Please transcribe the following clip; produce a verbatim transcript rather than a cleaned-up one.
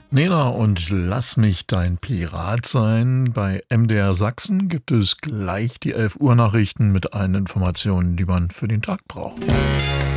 Nena und Lass mich dein Pirat sein. Bei M D R Sachsen gibt es gleich die elf Uhr Nachrichten mit allen Informationen, die man für den Tag braucht.